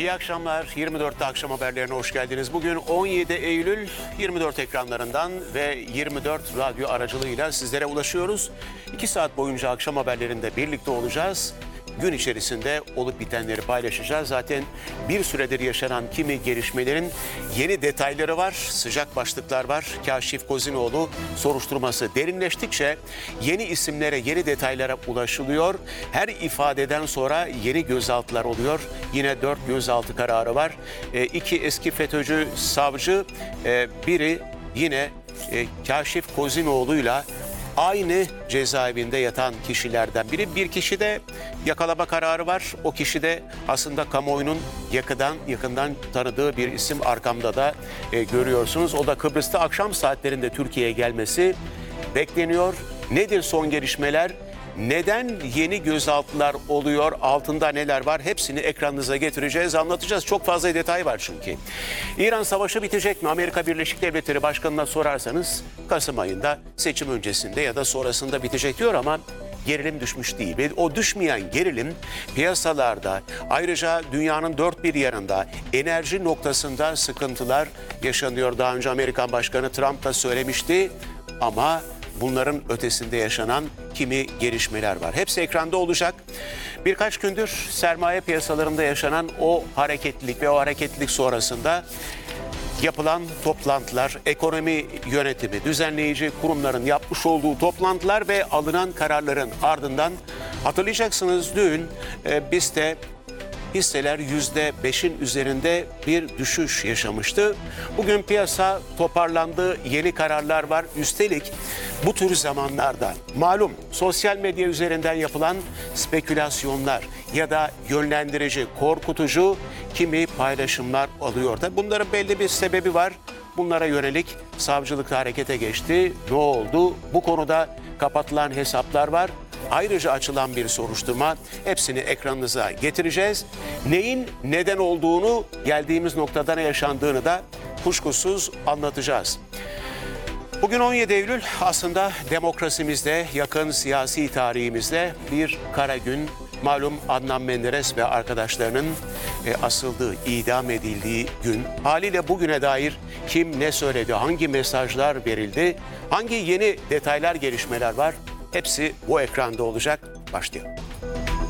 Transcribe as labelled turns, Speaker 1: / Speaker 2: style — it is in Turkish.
Speaker 1: İyi akşamlar. 24'te akşam haberlerine hoş geldiniz. Bugün 17 Eylül 24 ekranlarından ve 24 radyo aracılığıyla sizlere ulaşıyoruz. 2 saat boyunca akşam haberlerinde birlikte olacağız. Gün içerisinde olup bitenleri paylaşacağız. Zaten bir süredir yaşanan kimi gelişmelerin yeni detayları var, sıcak başlıklar var. Kaşif Kozinoğlu soruşturması derinleştikçe yeni isimlere, yeni detaylara ulaşılıyor. Her ifadeden sonra yeni gözaltılar oluyor. Yine 4 gözaltı kararı var. 2 eski FETÖ'cü savcı, biri yine Kaşif Kozinoğlu'yla aynı cezaevinde yatan kişilerden biri. Bir kişi de yakalama kararı var. O kişi de aslında kamuoyunun yakından tanıdığı bir isim, arkamda da görüyorsunuz. O da Kıbrıs'ta akşam saatlerinde Türkiye'ye gelmesi bekleniyor. Nedir son gelişmeler? Neden yeni gözaltılar oluyor? Altında neler var? Hepsini ekranınıza getireceğiz, anlatacağız. Çok fazla detay var çünkü. İran savaşı bitecek mi? Amerika Birleşik Devletleri Başkanı'na sorarsanız Kasım ayında, seçim öncesinde ya da sonrasında bitecek diyor ama gerilim düşmüş değil. Ve o düşmeyen gerilim piyasalarda, ayrıca dünyanın dört bir yanında enerji noktasında sıkıntılar yaşanıyor. Daha önce Amerikan Başkanı Trump da söylemişti ama bunların ötesinde yaşanan kimi gelişmeler var. Hepsi ekranda olacak. Birkaç gündür sermaye piyasalarında yaşanan o hareketlilik ve o hareketlilik sonrasında yapılan toplantılar, ekonomi yönetimi, düzenleyici kurumların yapmış olduğu toplantılar ve alınan kararların ardından hatırlayacaksınız dün BIST'te hisseler %5'in üzerinde bir düşüş yaşamıştı. Bugün piyasa toparlandı, yeni kararlar var. Üstelik bu tür zamanlarda malum sosyal medya üzerinden yapılan spekülasyonlar ya da yönlendirici, korkutucu kimi paylaşımlar oluyor da bunların belli bir sebebi var. Bunlara yönelik savcılık harekete geçti. Ne oldu? Bu konuda kapatılan hesaplar var. Ayrıca açılan bir soruşturma, hepsini ekranınıza getireceğiz. Neyin neden olduğunu, geldiğimiz noktada ne yaşandığını da kuşkusuz anlatacağız. Bugün 17 Eylül aslında demokrasimizde, yakın siyasi tarihimizde bir kara gün. Malum Adnan Menderes ve arkadaşlarının asıldığı, idam edildiği gün. Haliyle bugüne dair kim ne söyledi, hangi mesajlar verildi, hangi yeni detaylar, gelişmeler var? Hepsi bu ekranda olacak. Başlayalım.